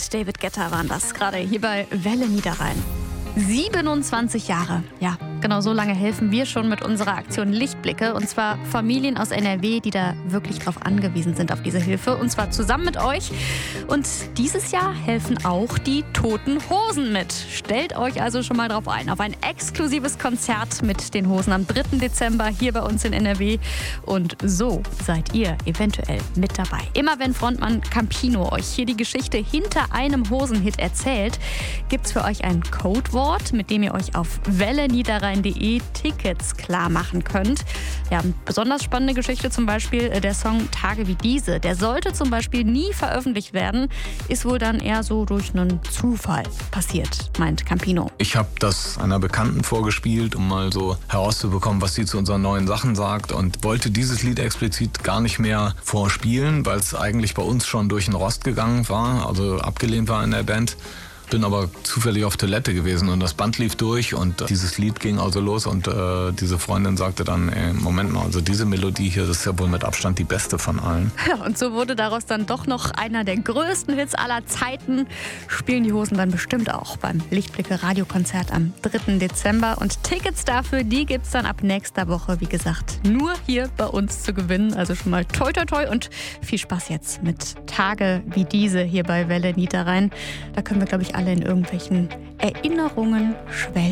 mit David Guetta waren das gerade hier bei Welle Niederrhein. 27 Jahre, ja, genau so lange helfen wir schon mit unserer Aktion Lichtblicke. Und zwar Familien aus NRW, die da wirklich drauf angewiesen sind, auf diese Hilfe. Und zwar zusammen mit euch. Und dieses Jahr helfen auch die Toten Hosen mit. Stellt euch also schon mal drauf ein, auf ein exklusives Konzert mit den Hosen am 3. Dezember hier bei uns in NRW. Und so seid ihr eventuell mit dabei. Immer wenn Frontmann Campino euch hier die Geschichte hinter einem Hosenhit erzählt, gibt's für euch ein Codewort, mit dem ihr euch auf welleniederrhein.de Tickets klar machen könnt. Ja, besonders spannende Geschichte zum Beispiel der Song Tage wie diese. Der sollte zum Beispiel nie veröffentlicht werden, ist wohl dann eher so durch einen Zufall passiert, meint Campino. Ich habe das einer Bekannten vorgespielt, um mal so herauszubekommen, was sie zu unseren neuen Sachen sagt, und wollte dieses Lied explizit gar nicht mehr vorspielen, weil es eigentlich bei uns schon durch den Rost gegangen war, also abgelehnt war in der Band. Bin aber zufällig auf Toilette gewesen und das Band lief durch und dieses Lied ging also los und diese Freundin sagte dann, Moment mal, also diese Melodie hier, das ist ja wohl mit Abstand die beste von allen. Ja, und so wurde daraus dann doch noch einer der größten Hits aller Zeiten. Spielen die Hosen dann bestimmt auch beim Lichtblicke Radiokonzert am 3. Dezember. Und Tickets dafür, die gibt's dann ab nächster Woche, wie gesagt, nur hier bei uns zu gewinnen. Also schon mal toi toi toi und viel Spaß jetzt mit Tage wie diese hier bei Welle Niederrhein. Da können wir, glaube ich, alle in irgendwelchen Erinnerungen schwelgen.